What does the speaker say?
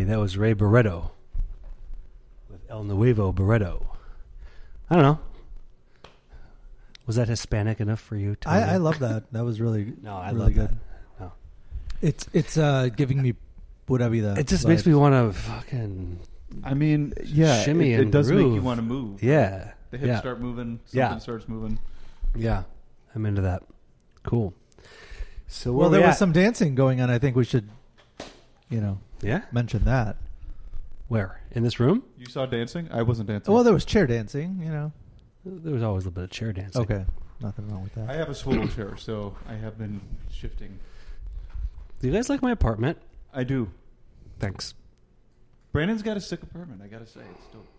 that was Ray Barretto with El Nuevo Barretto. I don't know. Was that Hispanic enough for you? I love that. That was really I really love good. that. No. It's giving me whatever that. It just makes me want to fucking. I mean, yeah, shimmy it and does groove. make you want to move. Yeah. The hips start moving. Something starts moving. Yeah, I'm into that. Cool. So well, there was some dancing going on. I think we should, mention that. Where? In this room? You saw dancing? I wasn't dancing. Well, there was chair dancing. There was always a little bit of chair dancing. Okay, nothing wrong with that. I have a swivel chair, so I have been shifting. Do you guys like my apartment? I do. Thanks. Brandon's got a sick apartment. I gotta say, it's dope.